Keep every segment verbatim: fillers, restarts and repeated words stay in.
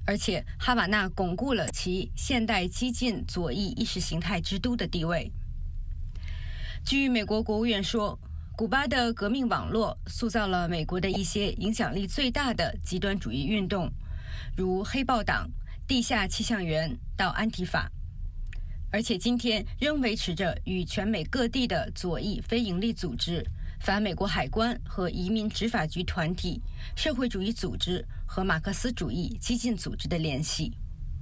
而且哈瓦那巩固了其现代激进左翼意识形态之都的地位。据美国国务院说，古巴的革命网络塑造了美国的一些影响力最大的极端主义运动，如黑豹党、地下气象员到安提法，而且今天仍维持着与全美各地的左翼非营利组织、反美国海关和移民执法局团体、社会主义组织和马克思主义激进组织的联系。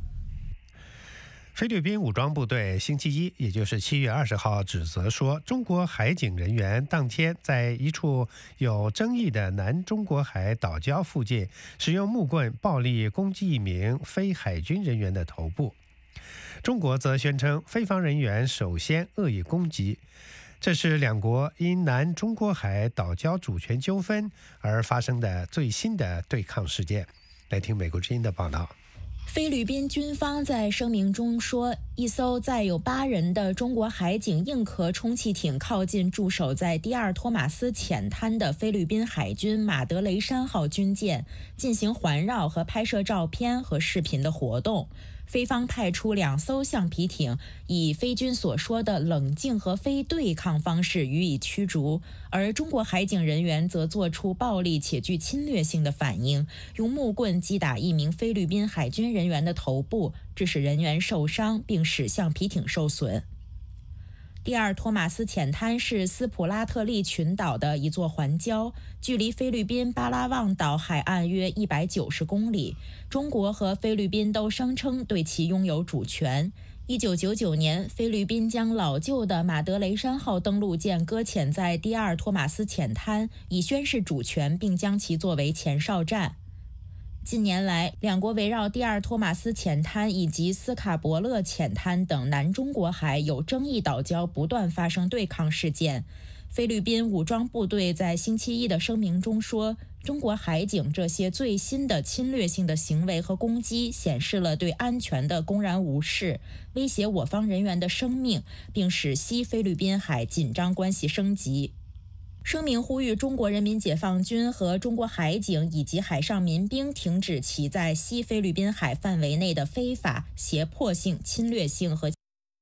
菲律宾武装部队星期一，也就是七月二十号，指责说，中国海警人员当天在一处有争议的南中国海岛礁附近，使用木棍暴力攻击一名非海军人员的头部。中国则宣称，菲方人员首先恶意攻击。这是两国因南中国海岛礁主权纠纷而发生的最新的对抗事件。来听美国之音的报道。 菲律宾军方在声明中说，一艘载有八人的中国海警硬壳充气艇靠近驻守在第二托马斯浅滩的菲律宾海军马德雷山号军舰，进行环绕和拍摄照片和视频的活动。菲方派出两艘橡皮艇，以菲军所说的冷静和非对抗方式予以驱逐，而中国海警人员则做出暴力且具侵略性的反应，用木棍击打一名菲律宾海军人员的头部，致使人员受伤，并使橡皮艇受损。第二托马斯浅滩是斯普拉特利群岛的一座环礁，距离菲律宾巴拉望岛海岸约一百九十公里。中国和菲律宾都声称对其拥有主权。一九九九年，菲律宾将老旧的马德雷山号登陆舰搁浅在第二托马斯浅滩，以宣示主权，并将其作为前哨站。近年来，两国围绕第二托马斯浅滩以及斯卡伯勒浅滩等南中国海有争议岛礁不断发生对抗事件。菲律宾武装部队在星期一的声明中说，中国海警这些最新的侵略性的行为和攻击显示了对安全的公然无视，威胁我方人员的生命，并使西菲律宾海紧张关系升级。声明呼吁中国人民解放军和中国海警以及海上民兵停止其在西菲律宾海范围内的非法、胁迫性、侵略性和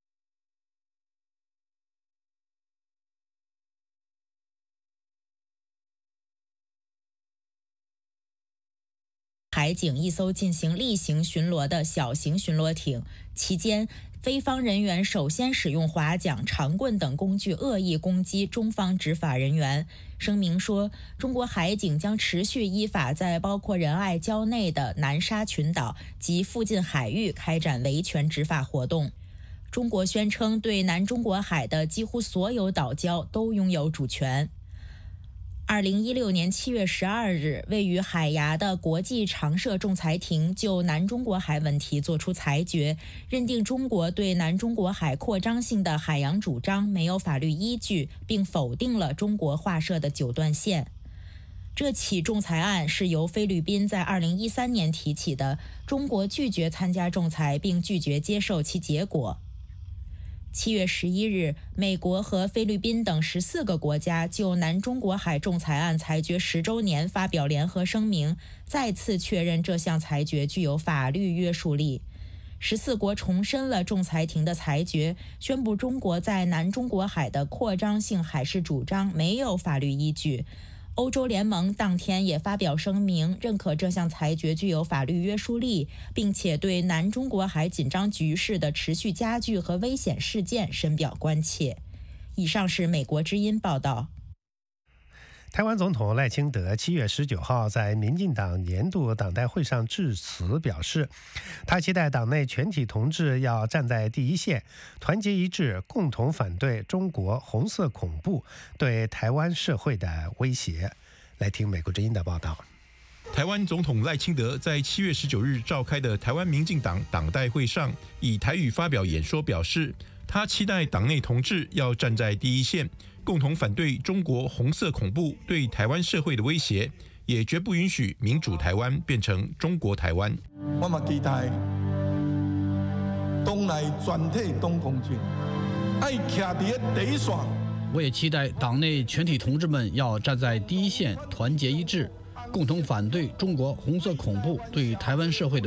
海警一艘进行例行巡逻的小型巡逻艇，期间菲方人员首先使用划桨、长棍等工具恶意攻击中方执法人员。声明说，中国海警将持续依法在包括仁爱礁内的南沙群岛及附近海域开展维权执法活动。中国宣称对南中国海的几乎所有岛礁都拥有主权。二零一六年七月十二日，位于海牙的国际常设仲裁庭就南中国海问题作出裁决，认定中国对南中国海扩张性的海洋主张没有法律依据，并否定了中国划设的九段线。这起仲裁案是由菲律宾在二零一三年提起的，中国拒绝参加仲裁，并拒绝接受其结果。七月十一日，美国和菲律宾等十四个国家就南中国海仲裁案裁决十周年发表联合声明，再次确认这项裁决具有法律约束力。十四国重申了仲裁庭的裁决，宣布中国在南中国海的扩张性海事主张没有法律依据。欧洲联盟当天也发表声明，认可这项裁决具有法律约束力，并且对南中国海紧张局势的持续加剧和危险事件深表关切。以上是美国之音报道。 台湾总统赖清德七月十九号在民进党年度党代会上致辞表示，他期待党内全体同志要站在第一线，团结一致，共同反对中国红色恐怖对台湾社会的威胁。来听美国之音的报道。 台湾总统赖清德在七月十九日召开的台湾民进党党代会上，以台语发表演说，表示他期待党内同志要站在第一线，共同反对中国红色恐怖对台湾社会的威胁，也绝不允许民主台湾变成中国台湾。 我嘛期待党内全体党同志爱徛在第一线。 我也期待党内全体同志们要站在第一线，团结一致，共同反对中国红色恐怖对台湾社会的